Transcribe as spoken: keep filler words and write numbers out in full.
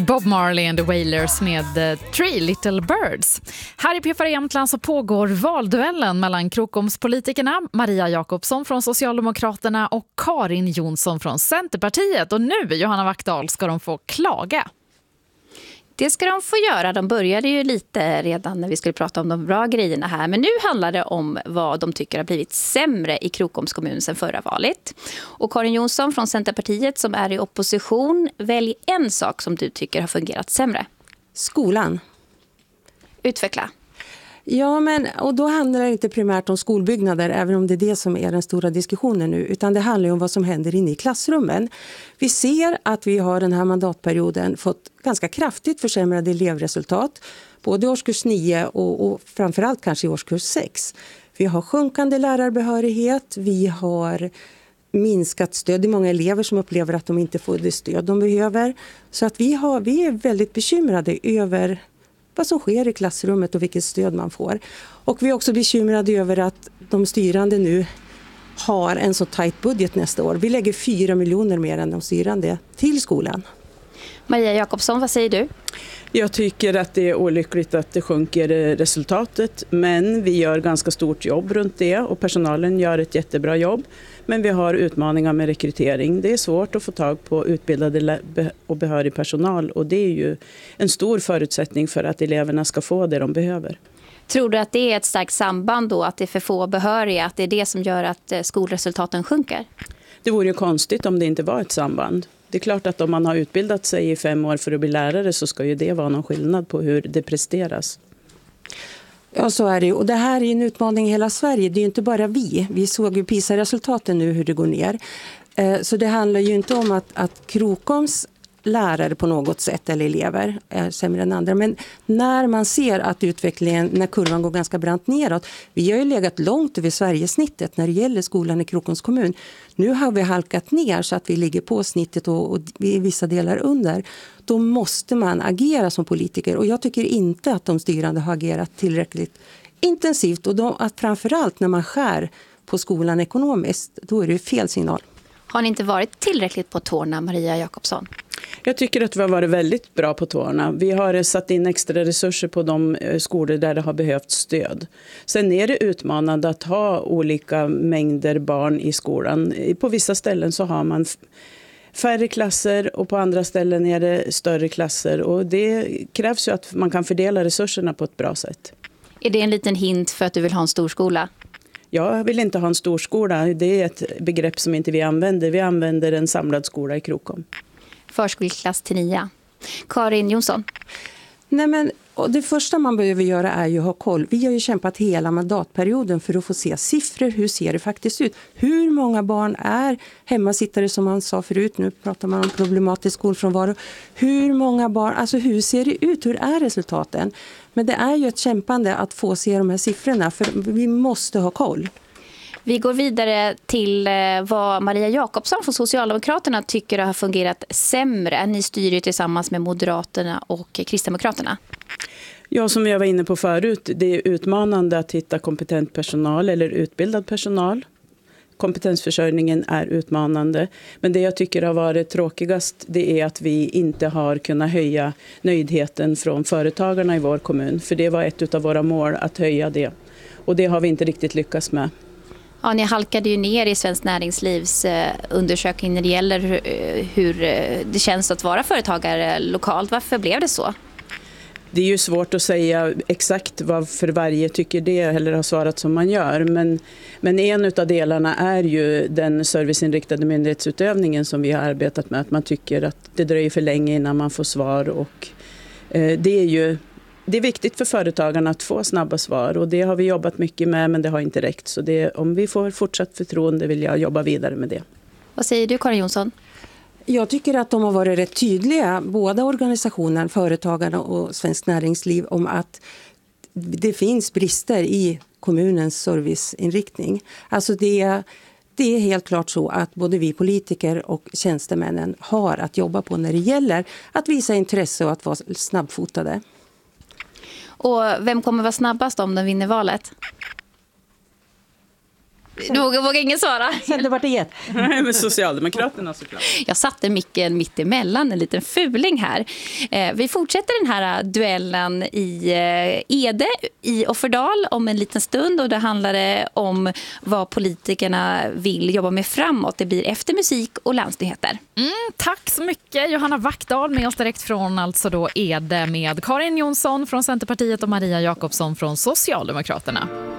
Bob Marley and the Wailers med Three Little Birds. Här i P fyra Jämtland så pågår valduellen mellan Krokomspolitikerna Maria Jakobsson från Socialdemokraterna och Karin Jonsson från Centerpartiet. Och nu, Johanna Wackdahl, ska de få klaga. Det ska de få göra. De började ju lite redan när vi skulle prata om de bra grejerna här. Men nu handlar det om vad de tycker har blivit sämre i Krokoms kommun sedan förra valet. Och Karin Jonsson från Centerpartiet som är i opposition, välj en sak som du tycker har fungerat sämre. Skolan. Utveckla. Ja, men och då handlar det inte primärt om skolbyggnader, även om det är det som är den stora diskussionen nu, utan det handlar om vad som händer inne i klassrummen. Vi ser att vi har den här mandatperioden fått ganska kraftigt försämrade elevresultat, både i årskurs nio och, och framförallt kanske i årskurs sex. Vi har sjunkande lärarbehörighet, vi har minskat stöd. Det är många elever som upplever att de inte får det stöd de behöver. Så att vi, har, vi är väldigt bekymrade över vad som sker i klassrummet och vilket stöd man får. Och vi är också bekymrade över att de styrande nu har en så tajt budget nästa år. Vi lägger fyra miljoner mer än de styrande till skolan. Maria Jakobsson, vad säger du? Jag tycker att det är olyckligt att det sjunker resultatet, men vi gör ganska stort jobb runt det och personalen gör ett jättebra jobb. Men vi har utmaningar med rekrytering. Det är svårt att få tag på utbildade och behörig personal och det är ju en stor förutsättning för att eleverna ska få det de behöver. Tror du att det är ett starkt samband då, att det är för få behöriga, att det är det som gör att skolresultaten sjunker? Det vore ju konstigt om det inte var ett samband. Det är klart att om man har utbildat sig i fem år för att bli lärare så ska ju det vara någon skillnad på hur det presteras. Ja, så är det. Och det här är en utmaning i hela Sverige. Det är ju inte bara vi. Vi såg ju PISA-resultaten nu hur det går ner. Så det handlar ju inte om att, att Krokoms lärare på något sätt eller elever är sämre än andra. Men när man ser att utvecklingen, när kurvan går ganska brant neråt. Vi har ju legat långt över Sverigesnittet när det gäller skolan i Krokoms kommun. Nu har vi halkat ner så att vi ligger på snittet och, och i vissa delar under. Då måste man agera som politiker. Och jag tycker inte att de styrande har agerat tillräckligt intensivt. Och då, att framförallt när man skär på skolan ekonomiskt, då är det fel signal. Har ni inte varit tillräckligt på tårna, Maria Jakobsson? Jag tycker att vi har varit väldigt bra på tårna. Vi har satt in extra resurser på de skolor där det har behövt stöd. Sen är det utmanande att ha olika mängder barn i skolan. På vissa ställen så har man färre klasser och på andra ställen är det större klasser. Och det krävs ju att man kan fördela resurserna på ett bra sätt. Är det en liten hint för att du vill ha en stor skola? Jag vill inte ha en stor skola. Det är ett begrepp som inte vi använder. Vi använder en samlad skola i Krokom. Förskoleklass till nia. Karin Jonsson. Nej, men och det första man behöver göra är ju att ha koll. Vi har ju kämpat hela mandatperioden för att få se siffror. Hur ser det faktiskt ut? Hur många barn är hemmasittare som man sa förut? Nu pratar man om problematisk skolfrånvaro. Hur många barn, alltså hur ser det ut? Hur är resultaten? Men det är ju ett kämpande att få se de här siffrorna för vi måste ha koll. Vi går vidare till vad Maria Jakobsson från Socialdemokraterna tycker har fungerat sämre. Ni styr ju tillsammans med Moderaterna och Kristdemokraterna. Ja, som jag var inne på förut, det är utmanande att hitta kompetent personal eller utbildad personal. Kompetensförsörjningen är utmanande. Men det jag tycker har varit tråkigast det är att vi inte har kunnat höja nöjdheten från företagarna i vår kommun. För det var ett av våra mål att höja det. Och det har vi inte riktigt lyckats med. Ja, ni halkade ju ner i Svenskt Näringslivs undersökning när det gäller hur det känns att vara företagare lokalt. Varför blev det så? Det är ju svårt att säga exakt varför varje tycker det eller har svarat som man gör. Men, men en av delarna är ju den serviceinriktade myndighetsutövningen som vi har arbetat med. Att man tycker att det dröjer för länge innan man får svar. Och, eh, det är ju det är viktigt för företagarna att få snabba svar. Och det har vi jobbat mycket med men det har inte räckt. Så det, om vi får fortsatt förtroende vill jag jobba vidare med det. Vad säger du, Karin Jonsson? Jag tycker att de har varit rätt tydliga, båda organisationen, företagarna och Svenskt Näringsliv, om att det finns brister i kommunens serviceinriktning. Alltså det, det är helt klart så att både vi politiker och tjänstemännen har att jobba på när det gäller att visa intresse och att vara snabbfotade. Och vem kommer vara snabbast om de vinner valet? Du vågar, vågar ingen svara. Centerpartiet. Nej, men Socialdemokraterna såklart. Jag satte micken mitt emellan, en liten fuling här. Eh, vi fortsätter den här duellen i eh, Ede i Offerdal om en liten stund. Och det handlar om vad politikerna vill jobba med framåt. Det blir efter musik och länsnyheter. Mm, tack så mycket Johanna Wackdahl med oss direkt från alltså då Ede med Karin Jonsson från Centerpartiet och Maria Jakobsson från Socialdemokraterna.